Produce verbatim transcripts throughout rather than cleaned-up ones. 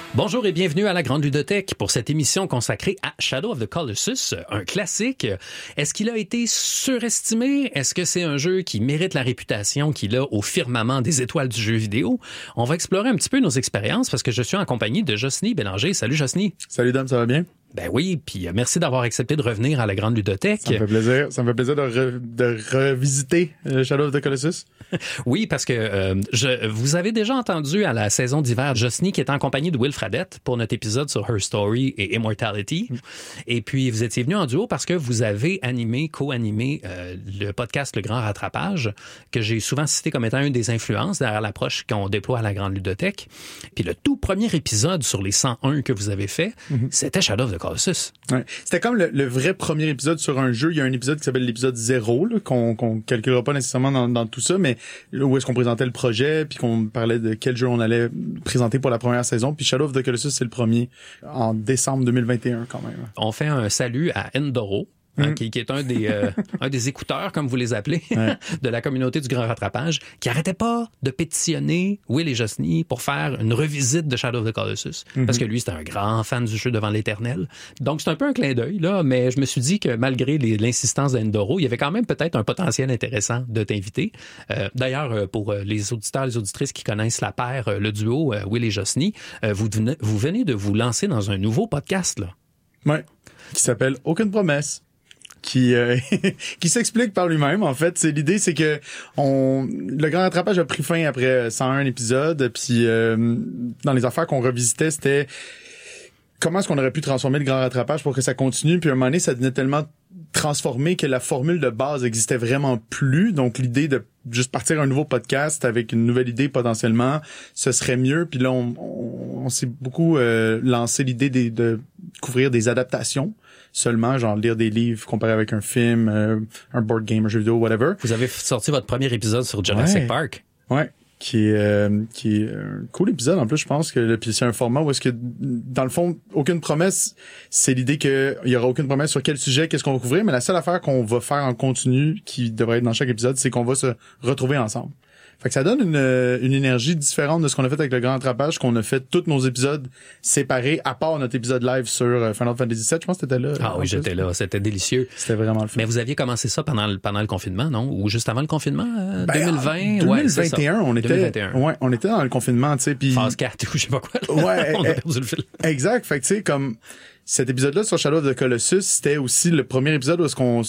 Bonjour et bienvenue à la Grande Ludothèque pour cette émission consacrée à Shadow of the Colossus, un classique. Est-ce qu'il a été surestimé? Est-ce que c'est un jeu qui mérite la réputation qu'il a au firmament des étoiles du jeu vidéo? On va explorer un petit peu nos expériences parce que je suis en compagnie de Jocelyne Bélanger. Salut Jocelyne. Salut Dom, ça va bien? Ben oui, puis merci d'avoir accepté de revenir à la Grande Ludothèque. Ça me fait plaisir. Ça me fait plaisir de, re, de revisiter Shadow of the Colossus. Oui, parce que euh, je, vous avez déjà entendu à la saison d'hiver Jocelyne qui était en compagnie de Will Fradette pour notre épisode sur Her Story et Immortality. Mm. Et puis, vous étiez venu en duo parce que vous avez animé, co-animé euh, le podcast Le Grand Rattrapage, que j'ai souvent cité comme étant une des influences derrière l'approche qu'on déploie à la Grande Ludothèque. Puis le tout premier épisode sur les cent un que vous avez fait, mm-hmm. c'était Shadow of the Colossus. Ouais. C'était comme le, le vrai premier épisode sur un jeu. Il y a un épisode qui s'appelle l'épisode zéro, là, qu'on, qu'on calculera pas nécessairement dans, dans tout ça, mais où est-ce qu'on présentait le projet, puis qu'on parlait de quel jeu on allait présenter pour la première saison. Puis Shadow of the Colossus, c'est le premier en décembre deux mille vingt et un quand même. On fait un salut à Endoro. Hein, mmh. qui, qui est un des, euh, un des écouteurs, comme vous les appelez, ouais. de la communauté du Grand Rattrapage, qui arrêtait pas de pétitionner Will et Jocelyne pour faire une revisite de Shadow of the Colossus. Mmh. Parce que lui, c'était un grand fan du jeu devant l'éternel. Donc, c'est un peu un clin d'œil, là, mais je me suis dit que malgré les, l'insistance d'Endoro, il y avait quand même peut-être un potentiel intéressant de t'inviter. Euh, d'ailleurs, pour les auditeurs, les auditrices qui connaissent la paire, le duo euh, Will et Jocelyne, euh, vous, venez, vous venez de vous lancer dans un nouveau podcast, là. Ouais, qui s'appelle Aucune promesse. qui euh, qui s'explique par lui-même en fait. C'est l'idée, c'est que on le Grand Rattrapage a pris fin après cent un épisodes, puis euh, dans les affaires qu'on revisitait, c'était comment est-ce qu'on aurait pu transformer le Grand Rattrapage pour que ça continue, puis à un moment donné, ça devenait tellement transformé que la formule de base existait vraiment plus. Donc l'idée de juste partir un nouveau podcast avec une nouvelle idée potentiellement, ce serait mieux. Puis là, on, on, on s'est beaucoup euh, lancé l'idée de, de couvrir des adaptations seulement, genre lire des livres comparé avec un film, euh, un board game, un jeu vidéo, whatever. Vous avez sorti votre premier épisode sur Jurassic ouais. Park. Ouais. Qui est, euh, qui est un cool épisode. En plus, je pense que puis c'est un format où est-ce que, dans le fond, aucune promesse, c'est l'idée que il y aura aucune promesse sur quel sujet, qu'est-ce qu'on va couvrir, mais la seule affaire qu'on va faire en continu, qui devrait être dans chaque épisode, c'est qu'on va se retrouver ensemble. Fait que ça donne une, une énergie différente de ce qu'on a fait avec le Grand Rattrapage, qu'on a fait tous nos épisodes séparés, à part notre épisode live sur Final Fantasy sept. Je pense que t'étais là. Ah oui, j'étais là. C'était délicieux. C'était vraiment le fun. Mais vous aviez commencé ça pendant le, pendant le confinement, non? Ou juste avant le confinement, euh, ben, deux mille vingt? deux mille vingt et un, ouais, on était, deux mille vingt et un. Ouais, on était dans le confinement, tu sais, puis. Phase quatre ou je sais pas quoi. Ouais. on a perdu le fil. Exact. Fait que tu sais, comme, cet épisode-là sur Shadow of the Colossus, c'était aussi le premier épisode où est-ce qu'on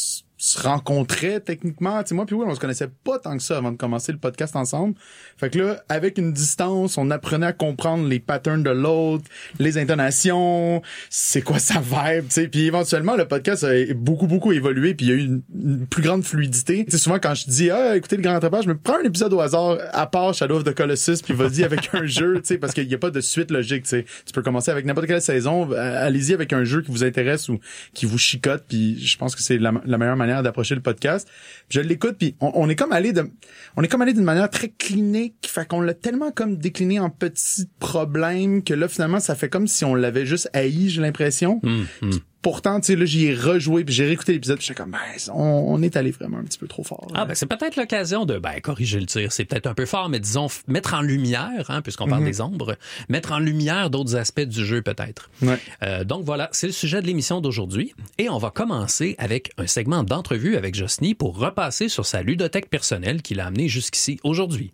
se rencontrait techniquement. Tu sais, moi puis oui, on se connaissait pas tant que ça avant de commencer le podcast ensemble. Fait que là, avec une distance, on apprenait à comprendre les patterns de l'autre, les intonations, c'est quoi sa vibe, tu sais. Puis éventuellement, le podcast a beaucoup, beaucoup évolué, puis il y a eu une, une plus grande fluidité. Tu sais, souvent, quand je dis « Ah, écoutez le Grand Rattrapage », je me prends un épisode au hasard, à part Shadow of the Colossus, puis vas-y avec un jeu, tu sais, parce qu'il y a pas de suite logique, tu sais. Tu peux commencer avec n'importe quelle saison, allez-y avec un jeu qui vous intéresse ou qui vous chicote, puis je pense que c'est la, la meilleure manière d'approcher le podcast. Je l'écoute, puis on, on est comme allé de, on est comme allé d'une manière très clinique, fait qu'on l'a tellement comme décliné en petits problèmes que là finalement ça fait comme si on l'avait juste haï, j'ai l'impression. Mmh, mmh. Pourtant, tu sais, là, j'y ai rejoué, puis j'ai réécouté l'épisode, puis j'étais comme, ben, on, on est allé vraiment un petit peu trop fort. Ah, ben, c'est peut-être l'occasion de, ben, corriger le tir. C'est peut-être un peu fort, mais disons, f- mettre en lumière, hein, puisqu'on parle mm-hmm. des ombres, mettre en lumière d'autres aspects du jeu, peut-être. Ouais. Euh, donc voilà, c'est le sujet de l'émission d'aujourd'hui. Et on va commencer avec un segment d'entrevue avec Jocelyne pour repasser sur sa ludothèque personnelle qui l'a amené jusqu'ici aujourd'hui.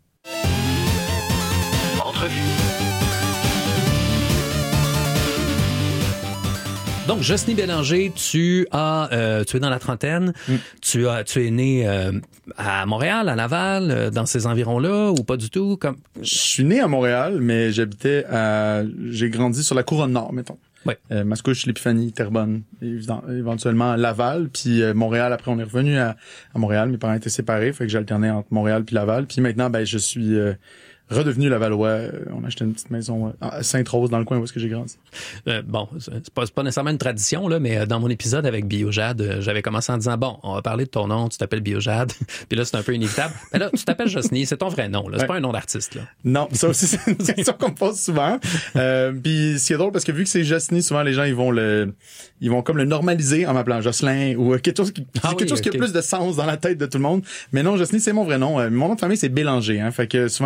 Entrevue. Donc, Jocelyne Bélanger, tu as, euh, tu es dans la trentaine. Mm. Tu as, tu es né euh, à Montréal, à Laval, euh, dans ces environs-là, ou pas du tout? Comme... Je suis né à Montréal, mais j'habitais à, j'ai grandi sur la Couronne Nord, mettons. Ouais. Euh, Mascouche, l'Épiphanie, Terrebonne, éventuellement Laval, puis euh, Montréal. Après, on est revenu à, à Montréal. Mes parents étaient séparés, fait que j'alternais entre Montréal puis Laval. Puis maintenant, ben, je suis euh, redevenu Lavallois. On a acheté une petite maison à Sainte-Rose, dans le coin où est-ce que j'ai grandi. Euh, bon, c'est pas, c'est pas nécessairement une tradition, là, mais dans mon épisode avec Biojade, j'avais commencé en disant, bon, on va parler de ton nom, tu t'appelles Biojade. Puis là, c'est un peu inévitable. Mais là, tu t'appelles Jocelyne, c'est ton vrai nom, là. C'est ouais. pas un nom d'artiste, là. Non, ça aussi, c'est une question qu'on me pose souvent. Euh, puis ce qui est drôle, parce que vu que c'est Jocelyne, souvent, les gens, ils vont le, ils vont comme le normaliser en m'appelant Jocelyn ou quelque chose qui, ah quelque oui, chose okay. qui a plus de sens dans la tête de tout le monde. Mais non, Jocelyne, c'est mon vrai nom. Euh, mon nom de famille, c'est Bélanger, hein. Fait que souvent, les gens, ils me demandent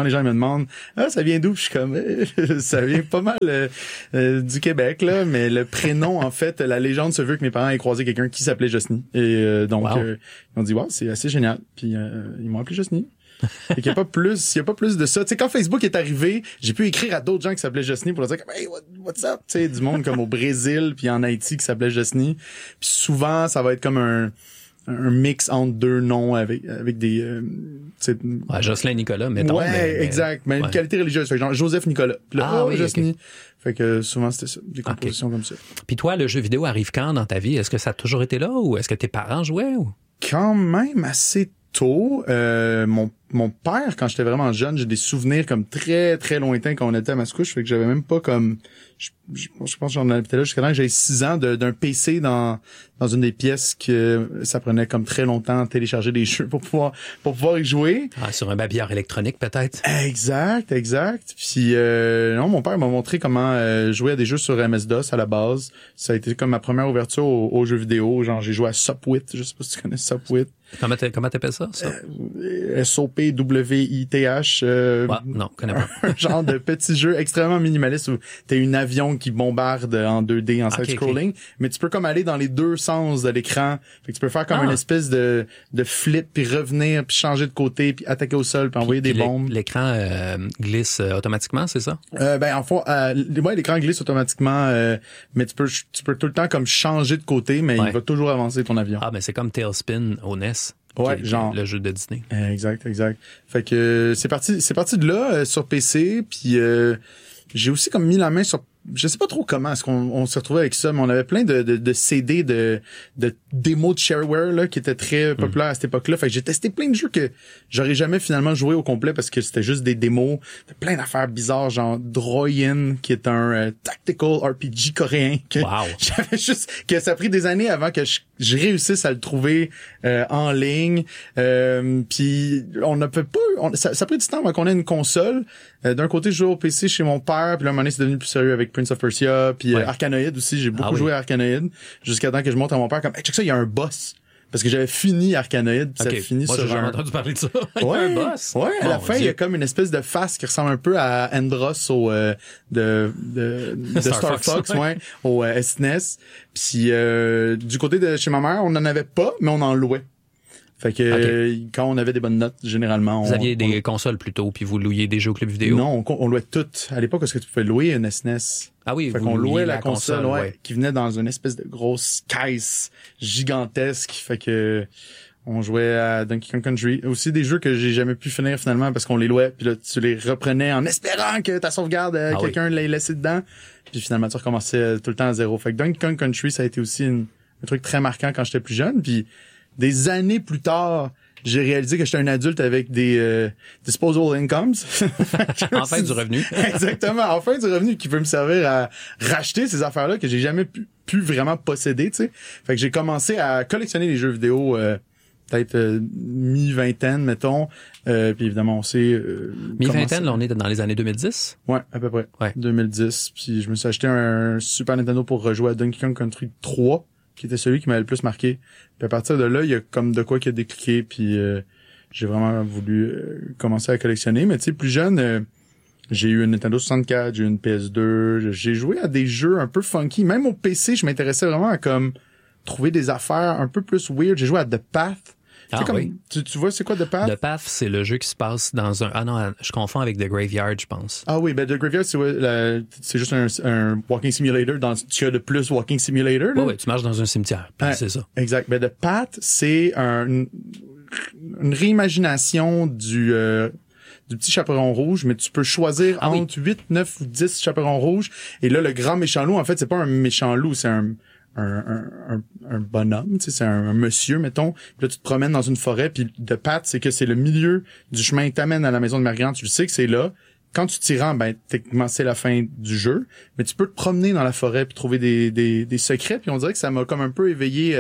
demandent ah ça vient d'où? Je suis comme eh, ça vient pas mal euh, euh, du Québec là, mais le prénom en fait, la légende se veut que mes parents aient croisé quelqu'un qui s'appelait Jocelyne et euh, donc wow. euh, ils ont dit wow c'est assez génial puis euh, ils m'ont appelé Jocelyne. Et qu'il y a pas plus, il y a pas plus de ça. Tu sais, quand Facebook est arrivé, j'ai pu écrire à d'autres gens qui s'appelaient Jocelyne pour leur dire hey, what, what's up? Tu sais, du monde comme au Brésil puis en Haïti qui s'appelait Jocelyne. Puis souvent, ça va être comme un, un mix entre deux noms avec, avec des, euh, tu sais. Ouais, Jocelyn Nicolas, mettons. Ouais, mais, exact. Mais ouais. une qualité religieuse. Fait que genre, Joseph Nicolas. Puis là, ah, oh, oui, Jocelyne. okay. Fait que souvent, c'était ça. Des compositions okay. comme ça. Puis toi, le jeu vidéo arrive quand dans ta vie? Est-ce que ça a toujours été là ou est-ce que tes parents jouaient ou? Quand même assez tôt. Euh, mon Mon père, quand j'étais vraiment jeune, j'ai des souvenirs comme très, très lointains quand on était à Mascouche. Fait que j'avais même pas comme... Je, je, je pense que j'en habitais là jusqu'à là que j'avais six ans de, d'un P C dans dans une des pièces que ça prenait comme très longtemps de télécharger des jeux pour pouvoir pour pouvoir y jouer. Ah, sur un babillard électronique peut-être? Exact, exact. Puis euh, non, mon père m'a montré comment euh, jouer à des jeux sur M S DOS à la base. Ça a été comme ma première ouverture aux, aux jeux vidéo. Genre, j'ai joué à Subwit. Je sais pas si tu connais Subwit. Comment t'a, comment t'appelles ça, ça? Euh, S O P W I T H. Euh, ouais, non, je connais pas. Un genre de petit jeu extrêmement minimaliste où t'as une avion qui bombarde en deux D, en side-scrolling, okay, okay. mais tu peux comme aller dans les deux sens de l'écran. Fait que tu peux faire comme ah. une espèce de, de flip, puis revenir, puis changer de côté, puis attaquer au sol, puis envoyer puis des bombes. L'écran euh, glisse euh, automatiquement, c'est ça? Euh, ben, en fait, euh, ouais, l'écran glisse automatiquement, euh, mais tu peux tu peux tout le temps comme changer de côté, mais ouais. il va toujours avancer ton avion. Ah, ben c'est comme Tailspin au N E S. Ouais, genre le jeu de Disney. Exact, exact. Fait que euh, c'est parti, c'est parti de là euh, sur P C, puis euh, j'ai aussi comme mis la main sur, je sais pas trop comment est-ce qu'on on s'est retrouvé avec ça, mais on avait plein de, de, de C D de, de démos de shareware là qui étaient très populaires mm. à cette époque-là. Fait que j'ai testé plein de jeux que j'aurais jamais finalement joué au complet parce que c'était juste des démos, de plein d'affaires bizarres, genre Droyin qui est un euh, tactical R P G coréen que wow. j'avais juste que ça a pris des années avant que je, je réussisse à le trouver euh, en ligne. Euh, puis on n'a pas on, ça, ça a pris du temps avant qu'on ait une console. Euh, d'un côté, je jouais au P C chez mon père, puis là, à un moment donné, c'est devenu plus sérieux avec Prince of Persia, puis ouais. euh, Arkanoid aussi. J'ai beaucoup ah, oui. joué à Arkanoid, jusqu'à temps que je montre à mon père comme hey, check ça, il y a un boss. Parce que j'avais fini Arkanoid, puis okay. ça finit Moi, sur j'ai jamais un... entendu parler de ça. Il ouais, y a un boss. Ouais, à bon, la fin, il y a comme une espèce de face qui ressemble un peu à Andros au euh, de de, de Star, Star Fox, Fox ouais, ouais au euh, S N E S. Puis euh, du côté de chez ma mère, on n'en avait pas, mais on en louait. Fait que okay. euh, quand on avait des bonnes notes, généralement... Vous on, aviez des on... consoles plutôt, puis vous louiez des jeux au club vidéo? Non, on, on louait toutes. À l'époque, est-ce que tu pouvais louer une S N E S? Ah oui, fait vous qu'on louait la, la console, console ouais, ouais. qui venait dans une espèce de grosse caisse gigantesque. Fait que on jouait à Donkey Kong Country. Aussi des jeux que j'ai jamais pu finir finalement parce qu'on les louait, puis là, tu les reprenais en espérant que ta sauvegarde, euh, ah quelqu'un oui. l'ait laissé dedans. Puis finalement, tu recommençais tout le temps à zéro. Fait que Donkey Kong Country, ça a été aussi une, un truc très marquant quand j'étais plus jeune. Puis des années plus tard... j'ai réalisé que j'étais un adulte avec des euh, disposable incomes. Enfin du revenu. Exactement, enfin du revenu qui peut me servir à racheter ces affaires-là que j'ai jamais pu, pu vraiment posséder, tu sais. Fait que j'ai commencé à collectionner les jeux vidéo euh, peut-être euh, mi-vingtaine, mettons. Euh, puis évidemment, on sait... Euh, mi-vingtaine, là, on est dans les années deux mille dix? Ouais, à peu près. Ouais. deux mille dix. Puis je me suis acheté un Super Nintendo pour rejouer à Donkey Kong Country trois, qui était celui qui m'avait le plus marqué. Puis à partir de là, il y a comme de quoi qui a décliqué, puis euh, j'ai vraiment voulu euh, commencer à collectionner. Mais tu sais, plus jeune, euh, j'ai eu une Nintendo soixante-quatre, j'ai eu une P S deux, j'ai joué à des jeux un peu funky. Même au P C, je m'intéressais vraiment à comme trouver des affaires un peu plus weird. J'ai joué à The Path. Ah, comme, oui. tu, tu vois, c'est quoi The Path? The Path, c'est le jeu qui se passe dans un... Ah non, je confonds avec The Graveyard, je pense. Ah oui, ben The Graveyard, c'est, ouais, la, c'est juste un, un walking simulator. Dans, tu as de plus walking simulator. Oui, ouais, tu marches dans un cimetière. Ah, c'est ça. Exact. Ben The Path, c'est un, une, une réimagination du... Euh, du petit chaperon rouge, mais tu peux choisir ah, entre oui. huit, neuf ou dix chaperons rouges. Et là, le grand méchant loup, en fait, c'est pas un méchant loup, c'est un... Un, un, un bonhomme, tu sais, c'est un, un monsieur, mettons. Puis là, tu te promènes dans une forêt, puis de Path, c'est que c'est le milieu du chemin qui t'amène à la maison de Marianne. Tu le sais que c'est là. Quand tu t'y rends, ben, techniquement, c'est la fin du jeu. Mais tu peux te promener dans la forêt puis trouver des, des, des secrets. Puis on dirait que ça m'a comme un peu éveillé euh,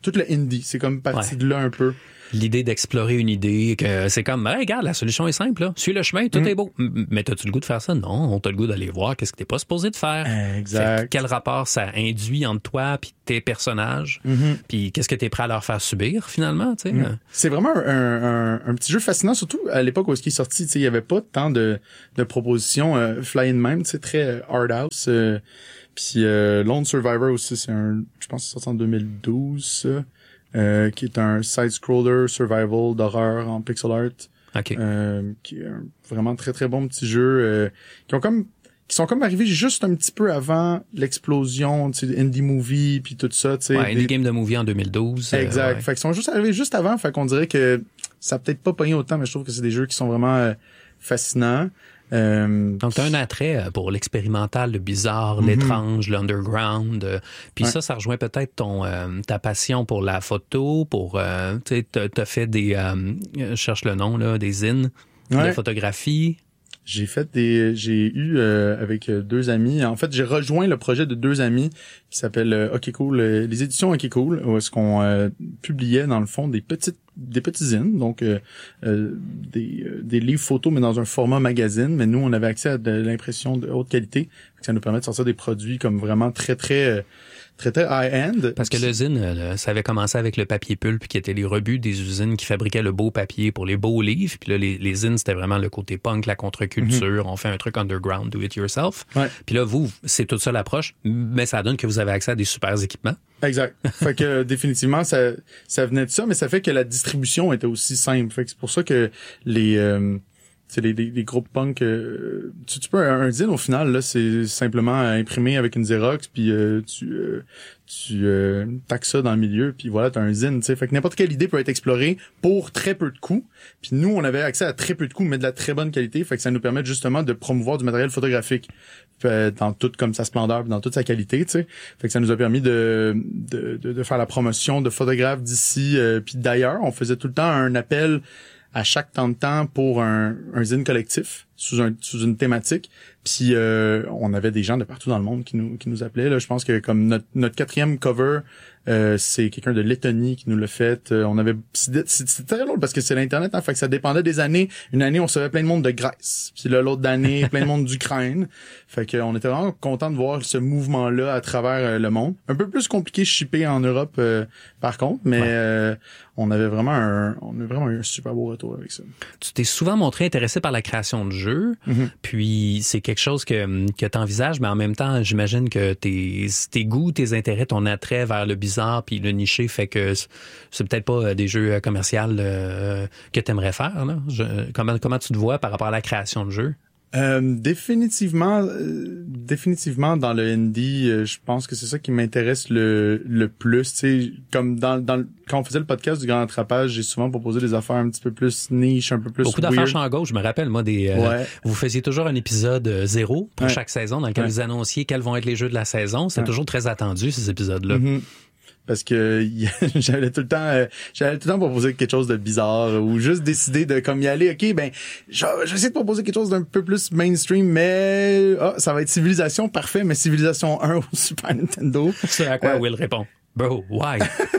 tout le indie, c'est comme parti ouais. de là un peu. L'idée d'explorer une idée, que c'est comme, hey, regarde, la solution est simple, là. Suis le chemin, tout mmh. est beau. Mais t'as-tu le goût de faire ça? Non, on t'a le goût d'aller voir qu'est-ce que t'es pas supposé de faire. Exact. Fait, quel rapport ça induit entre toi puis tes personnages, mmh. puis qu'est-ce que t'es prêt à leur faire subir, finalement, tu sais. Mmh. C'est vraiment un, un, un petit jeu fascinant, surtout à l'époque où il est sorti, tu sais, il y avait pas tant de, de propositions euh, fly-in même, tu sais, très euh, hard house. Euh, puis euh, Lone Survivor aussi, c'est un, je pense que c'est sorti en deux mille douze, ça. Euh, qui est un side-scroller survival d'horreur en pixel art. Okay. Euh, qui est un vraiment très très bon petit jeu. Euh, qui ont comme qui sont comme arrivés juste un petit peu avant l'explosion, tu sais, indie movie puis tout ça, tu sais. Ouais, Indie Game de Movie en deux mille douze. Exact. Euh, ouais. Fait qu'ils sont juste arrivés juste avant, fait qu'on dirait que ça a peut-être pas pogné autant, mais je trouve que c'est des jeux qui sont vraiment euh, fascinants. Euh, Donc, t'as un attrait pour l'expérimental, le bizarre, mm-hmm. l'étrange, l'underground. Euh, puis ouais. ça, ça rejoint peut-être ton euh, ta passion pour la photo, pour, euh, tu sais, t'as, t'as fait des, euh, je cherche le nom, là, des zines ouais. de photographie. J'ai fait des, j'ai eu euh, avec deux amis. En fait, j'ai rejoint le projet de deux amis qui s'appelle euh, OK Cool, euh, les éditions OK Cool, où est-ce qu'on euh, publiait dans le fond des petites, des petits zines, donc euh, euh, des, euh, des livres photos mais dans un format magazine. Mais nous, on avait accès à de l'impression de haute qualité, ça nous permet de sortir des produits comme vraiment très très euh, très très high-end. Parce que le zine, là, ça avait commencé avec le papier pulpe, qui était les rebuts des usines qui fabriquaient le beau papier pour les beaux livres. Puis là, les, les zines, c'était vraiment le côté punk, la contre-culture. Mm-hmm. On fait un truc underground, do it yourself. Ouais. Puis là, vous, c'est tout ça l'approche, mais ça donne que vous avez accès à des super équipements. Exact. Fait que définitivement, ça, ça venait de ça, mais ça fait que la distribution était aussi simple. Fait que c'est pour ça que les... Euh, c'est les, les, les groupes punk, euh, tu, tu peux un, un zine au final là, c'est simplement imprimé avec une Xerox, puis euh, tu euh, tu euh, taques ça dans le milieu, puis voilà, t'as un zine, tu sais. Fait que n'importe quelle idée peut être explorée pour très peu de coûts. Puis nous, on avait accès à très peu de coûts, mais de la très bonne qualité. Fait que ça nous permet justement de promouvoir du matériel photographique dans toute comme sa splendeur, dans toute sa qualité, tu sais. Fait que ça nous a permis de de de, de faire la promotion de photographes d'ici, euh, puis d'ailleurs. On faisait tout le temps un appel à chaque temps de temps pour un, un zine collectif sous un sous une thématique. Puis euh, on avait des gens de partout dans le monde qui nous qui nous appelaient. Là, je pense que comme notre notre quatrième cover, euh, c'est quelqu'un de Lettonie qui nous l'a fait. Euh, on avait c'est, c'est, c'est très drôle parce que c'est l'internet, hein, fait que ça dépendait des années. Une année on recevait plein de monde de Grèce, puis là l'autre année plein de monde d'Ukraine. Fait que on était vraiment content de voir ce mouvement là à travers euh, le monde. Un peu plus compliqué shipper en Europe euh, par contre, mais ouais. euh, on avait vraiment un on a vraiment eu un super beau retour avec ça. Tu t'es souvent montré intéressé par la création de jeux, mm-hmm. puis c'est quelque chose que que t'envisages, mais en même temps, j'imagine que tes tes goûts, tes intérêts, ton attrait vers le bizarre puis le niché fait que c'est peut-être pas des jeux commerciaux euh, que t'aimerais faire là. Je, comment comment tu te vois par rapport à la création de jeux? Euh, définitivement, euh, définitivement dans le indie, euh, je pense que c'est ça qui m'intéresse le le plus. Tu sais, comme dans dans quand on faisait le podcast du Grand Rattrapage, j'ai souvent proposé des affaires un petit peu plus niche, un peu plus beaucoup weird. d'affaires champ gauche. Je me rappelle moi des. Euh, ouais. Vous faisiez toujours un épisode zéro pour ouais. chaque saison dans lequel ouais. vous annonciez quels vont être les jeux de la saison. C'est ouais. toujours très attendu ces épisodes-là. Mm-hmm. Parce que j'allais tout le temps euh, j'allais tout le temps proposer quelque chose de bizarre ou juste décider de comme y aller. OK, ben je vais essayer de proposer quelque chose d'un peu plus mainstream, mais oh, ça va être Civilisation, parfait, mais Civilisation un au Super Nintendo. C'est à quoi euh, Will répond. Bro, why?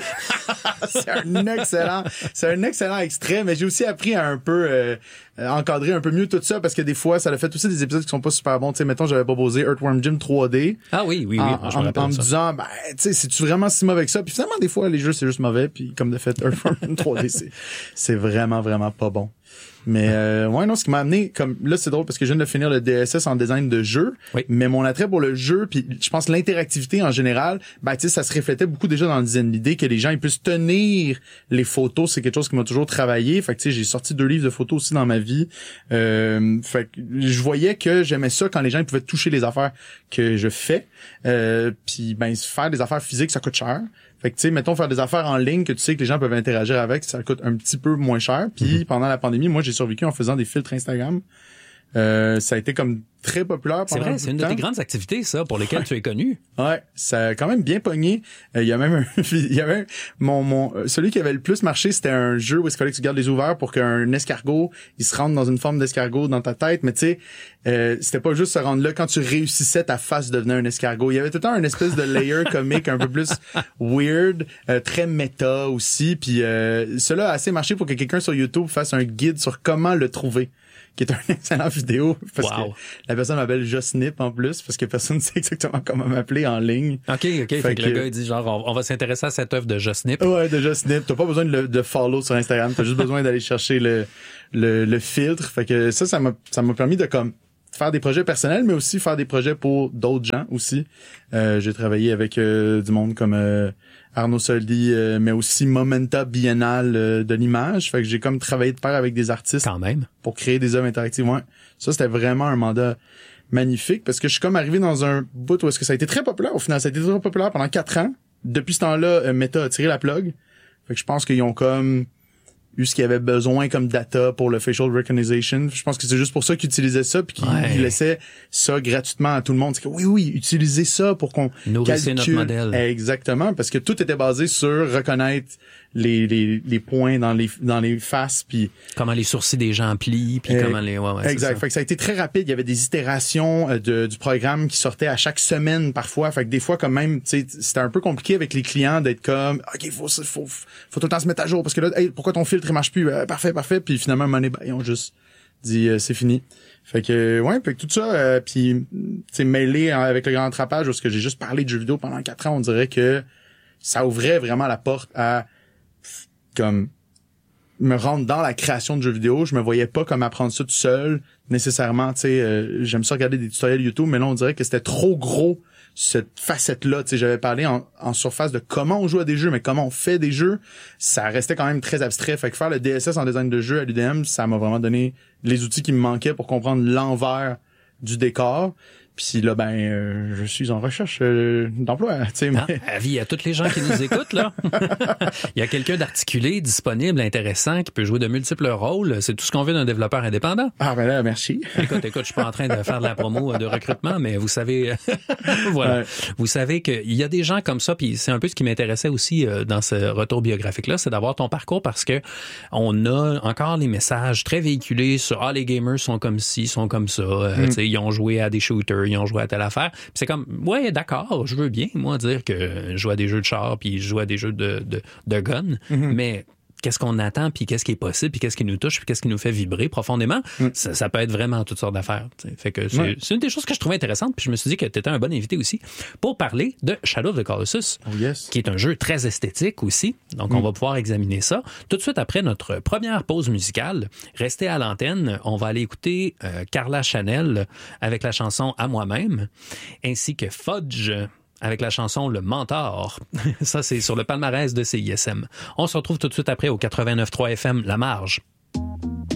c'est un excellent, c'est un excellent extrait, mais j'ai aussi appris à un peu euh, encadrer un peu mieux tout ça parce que des fois, ça a fait aussi des épisodes qui sont pas super bons. Tu sais, mettons, j'avais proposé Earthworm Jim trois D. Ah oui, oui, oui. En, je me en, en me disant, ben, tu sais, c'est-tu vraiment si mauvais que ça? Puis finalement, des fois, les jeux, c'est juste mauvais. Puis comme de fait, Earthworm Jim trois D, c'est, c'est vraiment, vraiment pas bon. Mais euh, ouais, non, ce qui m'a amené, comme là, c'est drôle parce que je viens de finir le D S S en design de jeu, oui. mais mon attrait pour le jeu, puis je pense l'interactivité en général, ben tu sais, ça se reflétait beaucoup déjà dans le design. L'idée que les gens ils puissent tenir les photos, c'est quelque chose qui m'a toujours travaillé. Fait que tu sais, j'ai sorti deux livres de photos aussi dans ma vie. Euh, fait que je voyais que j'aimais ça quand les gens ils pouvaient toucher les affaires que je fais. Euh, puis ben faire des affaires physiques, ça coûte cher. Fait que tu sais, mettons faire des affaires en ligne que tu sais que les gens peuvent interagir avec, ça coûte un petit peu moins cher. Puis mm-hmm. pendant la pandémie, moi j'ai survécu en faisant des filtres Instagram. Euh, ça a été comme très populaire pendant C'est vrai, c'est une de tes grandes activités, ça, pour lesquelles ouais. tu es connu. Ouais, ça a quand même bien pogné. Euh, il y a même un, il y a même mon, mon, celui qui avait le plus marché, c'était un jeu où il fallait que tu gardes les yeux ouverts pour qu'un escargot, il se rende dans une forme d'escargot dans ta tête. Mais tu sais, euh, c'était pas juste se rendre là. Quand tu réussissais, ta face devenait un escargot. Il y avait tout le temps une espèce de layer comique un peu plus weird, euh, très méta aussi. Puis euh, cela a assez marché pour que quelqu'un sur YouTube fasse un guide sur comment le trouver, qui est un excellent vidéo, parce wow. que la personne m'appelle Josnip en plus, parce que personne ne sait exactement comment m'appeler en ligne. OK, OK. Fait, fait que, que le gars, il dit genre, on, on va s'intéresser à cette œuvre de Josnip. Ouais, de Josnip. T'as pas besoin de, le, de follow sur Instagram. T'as juste besoin d'aller chercher le, le, le filtre. Fait que ça, ça m'a, ça m'a permis de comme faire des projets personnels, mais aussi faire des projets pour d'autres gens aussi. Euh, j'ai travaillé avec euh, du monde comme euh, Arnaud Soldi, euh, mais aussi Momenta Biennale euh, de l'image. Fait que j'ai comme travaillé de pair avec des artistes. Quand même. Pour créer des œuvres interactives. Ouais. Ça, c'était vraiment un mandat magnifique parce que je suis comme arrivé dans un bout où est-ce que ça a été très populaire. Au final, ça a été très populaire pendant quatre ans. Depuis ce temps-là, euh, Meta a tiré la plug. Fait que je pense qu'ils ont comme eu ce qu'ils avaient besoin comme data pour le facial recognition. Je pense que c'est juste pour ça qu'ils utilisaient ça puis qu'ils ouais. laissaient ça gratuitement à tout le monde. C'est que oui, oui, utilisez ça pour qu'on nourrissez notre modèle. Exactement, parce que tout était basé sur reconnaître les les les points dans les dans les faces puis comment les sourcils des gens plient puis euh, comment les ouais, ouais exact. Ça. Fait que ça a été très rapide. Il y avait des itérations de du programme qui sortaient à chaque semaine parfois. Fait que des fois quand même, tu sais, c'était un peu compliqué avec les clients d'être comme ok, faut faut faut tout le temps se mettre à jour parce que là, hey, pourquoi ton filtre il marche plus? Euh, parfait, parfait. Puis finalement, un moment donné, ben, ils ont juste dit euh, c'est fini. Fait que ouais, fait que tout ça, euh, puis c'est mêlé avec le grand rattrapage parce que j'ai juste parlé de jeux vidéo pendant quatre ans. On dirait que ça ouvrait vraiment la porte à comme me rendre dans la création de jeux vidéo. Je me voyais pas comme apprendre ça tout seul nécessairement. Tu sais, euh, j'aime ça regarder des tutoriels YouTube, mais là on dirait que c'était trop gros cette facette-là. Tu sais, j'avais parlé en, en surface de comment on joue à des jeux, mais comment on fait des jeux, ça restait quand même très abstrait. Fait que faire le D S S en design de jeu à l'U D M, ça m'a vraiment donné les outils qui me manquaient pour comprendre l'envers du décor. Puis là, ben, euh, je suis en recherche euh, d'emploi. Tu sais, mais... Avis à tous les gens qui nous écoutent, là. Il y a quelqu'un d'articulé, disponible, intéressant, qui peut jouer de multiples rôles. C'est tout ce qu'on veut d'un développeur indépendant. Ah, ben là, merci. Écoute, écoute, je suis pas en train de faire de la promo de recrutement, mais vous savez, voilà. Ouais. Vous savez qu'il y a des gens comme ça, puis c'est un peu ce qui m'intéressait aussi euh, dans ce retour biographique-là, c'est d'avoir ton parcours parce que on a encore les messages très véhiculés sur « Ah, les gamers sont comme ci, sont comme ça. Euh, mm. » Tu sais, ils ont joué à des shooters, ils ont joué à telle affaire. Puis c'est comme, ouais, d'accord, je veux bien, moi, dire que je joue à des jeux de char puis je joue à des jeux de, de, de gun, mm-hmm. mais qu'est-ce qu'on attend puis qu'est-ce qui est possible puis qu'est-ce qui nous touche puis qu'est-ce qui nous fait vibrer profondément, mm. ça, ça peut être vraiment toutes sortes d'affaires. T'sais. Fait que c'est, ouais. c'est une des choses que je trouvais intéressante puis je me suis dit que tu étais un bon invité aussi pour parler de Shadow of the Colossus, oh yes. qui est un jeu très esthétique aussi. Donc, mm. on va pouvoir examiner ça. Tout de suite après notre première pause musicale, restez à l'antenne. On va aller écouter euh, Carla Chanel avec la chanson « À moi-même » ainsi que Fudge avec la chanson Le Mentor. Ça, c'est sur le palmarès de C I S M. On se retrouve tout de suite après au quatre-vingt-neuf point trois F M La Marge.